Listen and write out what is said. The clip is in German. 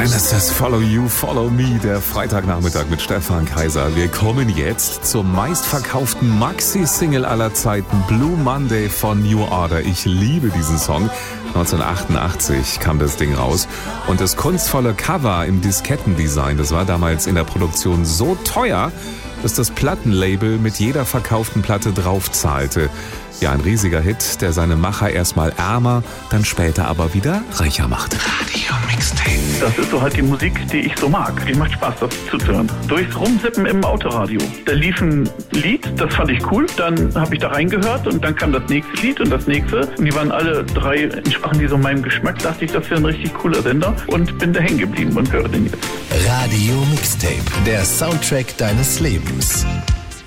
Genesis, Follow You, Follow Me, der Freitagnachmittag mit Stefan Kaiser. Wir kommen jetzt zur meistverkauften Maxi-Single aller Zeiten, Blue Monday von New Order. Ich liebe diesen Song. 1988 kam das Ding raus. Und das kunstvolle Cover im Diskettendesign, das war damals in der Produktion so teuer, dass das Plattenlabel mit jeder verkauften Platte draufzahlte. Ja, ein riesiger Hit, der seine Macher erstmal ärmer, dann später aber wieder reicher machte. Radio Mixtape. Das ist so halt die Musik, die ich so mag. Die macht Spaß, das zuzuhören. Durchs Rumsippen im Autoradio. Da lief ein Lied, das fand ich cool. Dann habe ich da reingehört und dann kam das nächste Lied und das nächste. Und die waren alle drei, entsprachen die so meinem Geschmack. Dachte ich, das wäre ein richtig cooler Sender und bin da hängen geblieben und höre den jetzt. Radio Mixtape, der Soundtrack deines Lebens.